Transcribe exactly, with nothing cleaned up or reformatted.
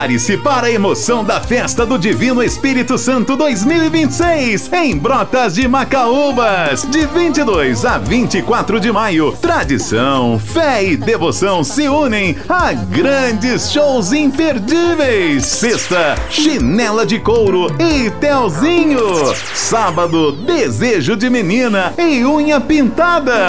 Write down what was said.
Prepare-se para a emoção da Festa do Divino Espírito Santo dois mil e vinte e seis, em Brotas de Macaúbas, de vinte e dois a vinte e quatro de maio. Tradição, fé e devoção se unem a grandes shows imperdíveis. Sexta, Chinela de Couro e Telzinho. Sábado, Desejo de Menina e Unha Pintada.